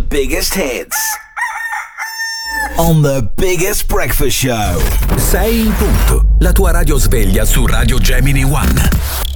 biggest hits. On the biggest breakfast show. 6 in punto. La tua radio sveglia su Radio Gemini One.